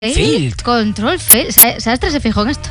Field. Control Field. Sastre se fijó en esto.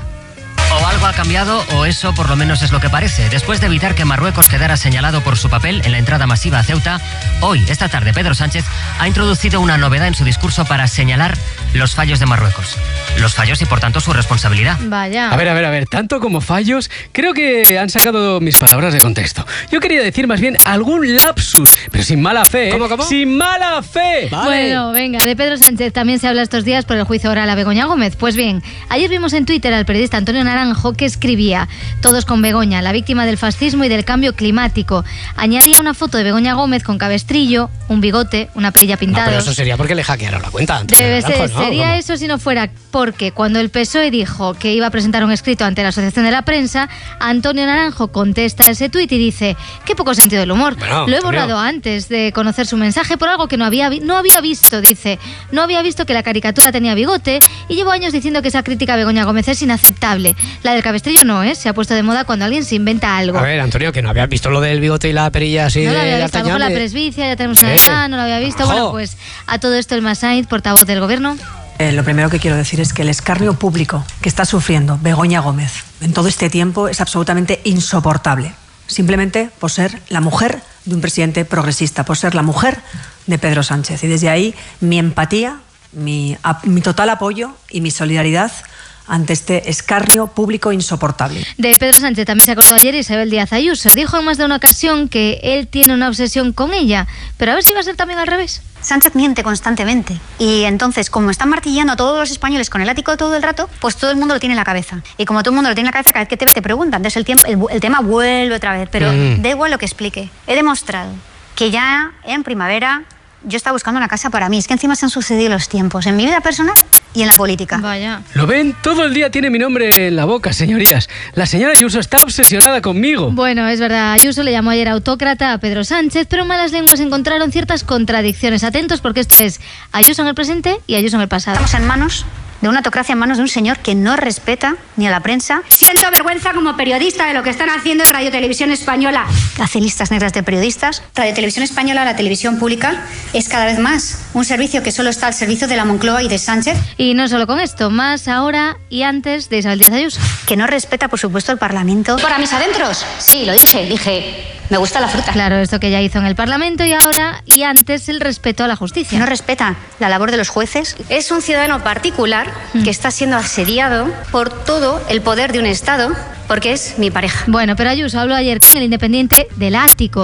O algo ha cambiado, o eso por lo menos es lo que parece. Después de evitar que Marruecos quedara señalado por su papel en la entrada masiva a Ceuta, hoy, esta tarde, Pedro Sánchez ha introducido una novedad en su discurso para señalar los fallos de Marruecos. Los fallos y, por tanto, su responsabilidad. Vaya. A ver, tanto como fallos, creo que han sacado mis palabras de contexto. Yo quería decir más bien algún lapsus, pero sin mala fe. ¿Cómo? ¡Sin mala fe! Vale. Bueno, venga, de Pedro Sánchez también se habla estos días por el juicio oral a Begoña Gómez. Pues bien, ayer vimos en Twitter al periodista Antonio Naranjo que escribía: todos con Begoña, la víctima del fascismo y del cambio climático. Añadía una foto de Begoña Gómez con cabestrillo, un bigote, una perilla pintada. No, pero eso sería porque le hackearon la cuenta. Debe ser, ¿no? Sería eso si no fuera porque cuando el PSOE dijo que iba a presentar un escrito ante la Asociación de la Prensa, Antonio Naranjo contesta ese tuit y dice: qué poco sentido del humor. Bueno, lo he borrado antes de conocer su mensaje por algo que no había visto, dice. No había visto que la caricatura tenía bigote y llevo años diciendo que esa crítica a Begoña Gómez es inaceptable. La del cabestrillo no, se ha puesto de moda cuando alguien se inventa algo. A ver, Antonio, que no habías visto lo del bigote y la perilla así no de lo había visto, a lo mejor la presbicia, ya tenemos una edad, no lo había visto. Bueno, pues a todo esto el Massaid, portavoz del gobierno. Lo primero que quiero decir es que el escarnio público que está sufriendo Begoña Gómez en todo este tiempo es absolutamente insoportable. Simplemente por ser la mujer de un presidente progresista, por ser la mujer de Pedro Sánchez. Y desde ahí mi empatía, mi total apoyo y mi solidaridad ante este escarnio público insoportable. De Pedro Sánchez también se acordó ayer Isabel Díaz Ayuso. Dijo en más de una ocasión que él tiene una obsesión con ella, pero a ver si va a ser también al revés. Sánchez miente constantemente y entonces, como están martillando a todos los españoles con el ático todo el rato, pues todo el mundo lo tiene en la cabeza. Y como todo el mundo lo tiene en la cabeza, cada vez que te preguntan, entonces el tema vuelve otra vez. Pero da igual lo que explique. He demostrado que ya en primavera yo estaba buscando una casa para mí. Es que encima se han sucedido los tiempos en mi vida personal y en la política. Vaya. ¿Lo ven? Todo el día tiene mi nombre en la boca, señorías. La señora Ayuso está obsesionada conmigo. Bueno, es verdad. Ayuso le llamó ayer autócrata a Pedro Sánchez, pero malas lenguas encontraron ciertas contradicciones. Atentos, porque esto es Ayuso en el presente y Ayuso en el pasado. Estamos en manos de una autocracia, en manos de un señor que no respeta ni a la prensa. Siento vergüenza como periodista de lo que están haciendo en Radio Televisión Española. Hace listas negras de periodistas. Radio Televisión Española, la televisión pública, es cada vez más un servicio que solo está al servicio de la Moncloa y de Sánchez. Y no solo con esto, más ahora y antes de Isabel Díaz Ayuso. Que no respeta, por supuesto, el Parlamento. ¿Para mis adentros? Sí, lo dije, me gusta la fruta. Claro, esto que ya hizo en el Parlamento y ahora y antes el respeto a la justicia. No respeta la labor de los jueces. Es un ciudadano particular que está siendo asediado por todo el poder de un Estado porque es mi pareja. Bueno, pero Ayuso habló ayer con el Independiente del ático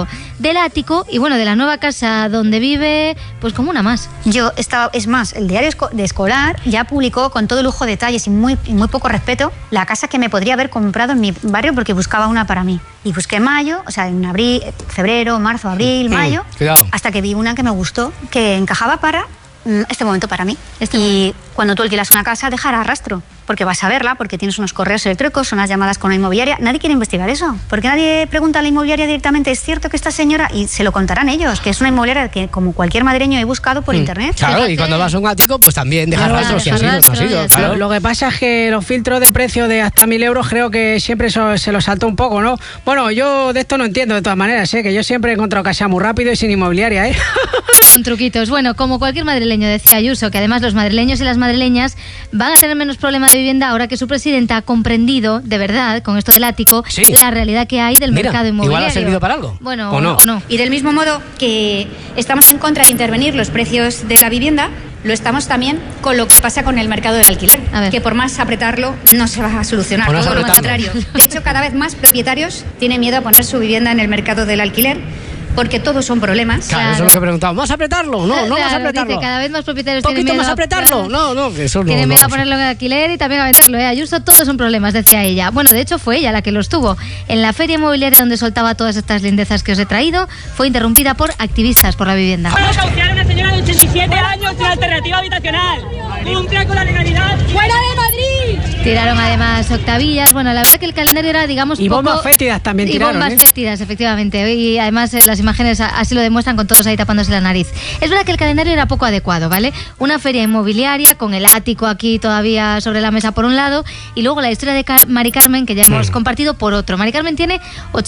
y bueno, de la nueva casa donde vive, pues como una más. Yo estaba, es más, el diario de Escolar ya publicó con todo lujo de detalles y muy poco respeto la casa que me podría haber comprado en mi barrio porque buscaba una para mí. Y busqué mayo, o sea, en abril, febrero, marzo, abril, mayo, hasta que vi una que me gustó, que encajaba para este momento para mí. Y cuando tú alquilas una casa, dejará rastro, porque vas a verla, porque tienes unos correos electrónicos, unas llamadas con la inmobiliaria. Nadie quiere investigar eso, porque nadie pregunta a la inmobiliaria directamente, ¿es cierto que esta señora? Y se lo contarán ellos, que es una inmobiliaria que, como cualquier madrileño, he buscado por internet. Claro, y cuando vas a un ático, pues también dejas rastros, si ha sido, no ha sido. Claro. Lo que pasa es que los filtros de precio de hasta 1.000 euros creo que siempre se los saltó un poco, ¿no? Bueno, yo de esto no entiendo de todas maneras, que yo siempre he encontrado casa muy rápido y sin inmobiliaria, Con truquitos. Bueno, como cualquier madrileño, decía Ayuso, que además los madrileños y las madrileñas van a tener menos problema de vivienda ahora que su presidenta ha comprendido, de verdad, con esto del ático, la realidad que hay del mercado inmobiliario. ¿Igual ha servido para algo? Bueno, ¿o no? Y del mismo modo que estamos en contra de intervenir los precios de la vivienda, lo estamos también con lo que pasa con el mercado del alquiler, que por más apretarlo no se va a solucionar, todo lo contrario. De hecho, cada vez más propietarios tienen miedo a poner su vivienda en el mercado del alquiler, porque todos son problemas. Claro, eso es lo que he preguntado. ¿Vas a apretarlo? No, no vas a apretarlo. Dice, cada vez más propietarios tienen miedo. ¿Un poquito más a apretarlo? No, que eso no. Tienen miedo a ponerlo en alquiler y también a venderlo, Ayuso, todos son problemas, decía ella. Bueno, de hecho fue ella la que los tuvo. En la feria inmobiliaria donde soltaba todas estas lindezas que os he traído, fue interrumpida por activistas por la vivienda. Vamos a desahuciar a una señora de 87 años sin alternativa habitacional. Cumple con la legalidad. ¡Fuera de Madrid! Tiraron además octavillas. Bueno, la verdad que el calendario era, digamos, y bombas fétidas también tiraron. Y bombas fétidas, efectivamente. Y además las imágenes así lo demuestran, con todos ahí tapándose la nariz. Es verdad que el calendario era poco adecuado, ¿vale? Una feria inmobiliaria con el ático aquí todavía sobre la mesa por un lado y luego la historia de Mari Carmen, que ya hemos compartido, por otro. Mari Carmen tiene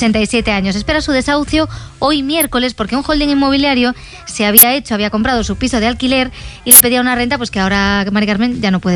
87 años. Espera su desahucio hoy miércoles porque un holding inmobiliario había comprado su piso de alquiler y le pedía una renta pues que ahora Mari Carmen ya no puede